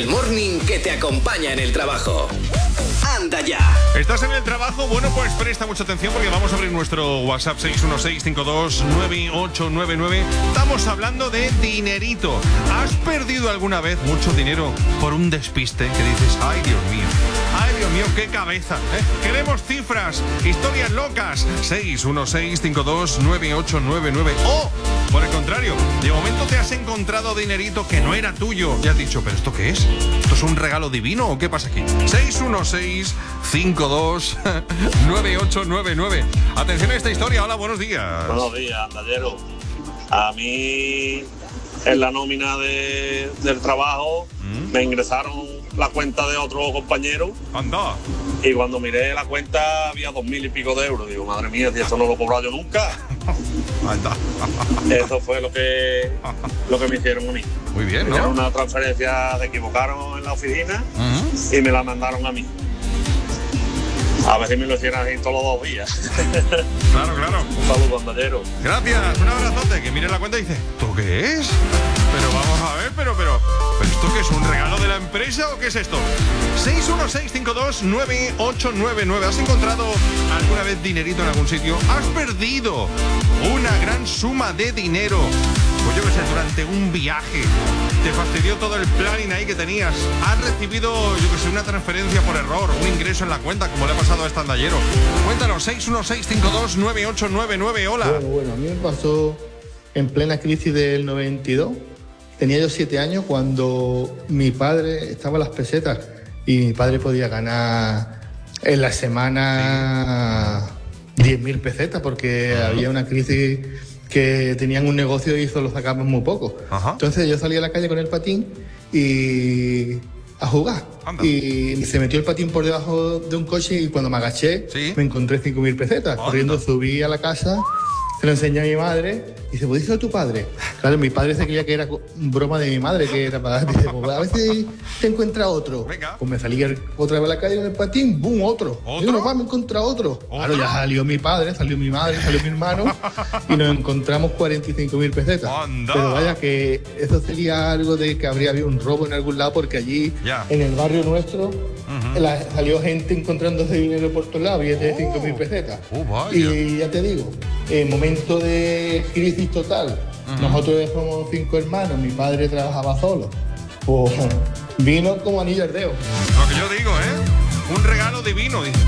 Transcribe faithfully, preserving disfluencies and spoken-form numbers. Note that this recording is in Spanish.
El morning que te acompaña en el trabajo. Anda ya. ¿Estás en el trabajo? Bueno, pues presta mucha atención porque vamos a abrir nuestro WhatsApp seis uno seis, cinco dos nueve ocho nueve nueve. Estamos hablando de dinerito. ¿Has perdido alguna vez mucho dinero por un despiste que dices, ay Dios mío, ay Dios mío, qué cabeza, ¿eh? Queremos cifras, historias locas. seis uno seis, cinco dos nueve ocho nueve nueve. O, por el contrario, de momento te has encontrado dinerito que no era tuyo y has dicho, ¿pero esto qué es? ¿Esto es un regalo divino o qué pasa aquí? seis uno seis, cinco dos nueve ocho nueve nueve. Atención a esta historia. Hola, buenos días. Buenos días, andallero. A mí, en la nómina de, del trabajo, ¿Mm? me ingresaron la cuenta de otro compañero. Anda. Y cuando miré la cuenta había dos mil y pico de euros. Digo, madre mía, si esto no lo he cobrado yo nunca. Anda. Eso fue lo que, lo que me hicieron a mí. Muy bien, ¿no? Hicieron una transferencia, se equivocaron en la oficina uh-huh. y me la mandaron a mí. A ver si me lo hicieran así todos los dos días. Claro, claro. Un saludo, andallero. Gracias, un abrazote. Que mire la cuenta y dice, ¿esto qué es? Pero vamos a ver, pero, pero, ¿pero esto qué es? ¿Un regalo de la empresa o qué es esto? seis uno seis, cinco dos nueve ocho nueve nueve. ¿Has encontrado alguna vez dinerito en algún sitio? ¿Has perdido una gran suma de dinero? Pues yo qué sé, durante un viaje te fastidió todo el planning ahí que tenías. Has recibido, yo qué sé, una transferencia por error, un ingreso en la cuenta, como le ha pasado a este andallero. Cuéntanos, seis uno seis, cinco dos nueve ocho nueve nueve. Hola. Bueno, bueno, a mí me pasó en plena crisis del noventa y dos. Tenía yo siete años cuando mi padre estaba en las pesetas y mi padre podía ganar en la semana sí. diez mil pesetas porque uh-huh. había una crisis que tenían un negocio y solo sacaban muy poco. Uh-huh. Entonces yo salí a la calle con el patín y a jugar. Anda. Y se metió el patín por debajo de un coche y cuando me agaché ¿Sí? me encontré cinco mil pesetas. Anda. Corriendo subí a la casa, se lo enseñé a mi madre y dice, ¿puedes decirlo a tu padre? Claro, mi padre se creía que era broma de mi madre, que era para... Dice, pues a veces te encuentra otro. Venga. Pues me salí otra vez a la calle con el patín, ¡bum! Otro. ¿Otro? Digo, no, me encontré otro. ¿Otro? Claro, ya salió mi padre, salió mi madre, salió mi hermano y nos encontramos cuarenta y cinco mil pesetas. ¡Anda! Pero vaya que eso sería algo de que habría habido un robo en algún lado porque allí, yeah. en el barrio nuestro, uh-huh. la, salió gente encontrándose dinero por todos lados, billetes de cinco mil pesetas. Oh, vaya. Y ya te digo, en momento de crisis total, uh-huh. nosotros somos cinco hermanos, mi padre trabajaba solo, pues vino como anillo al dedo. Lo que yo digo, ¿eh? Un regalo divino.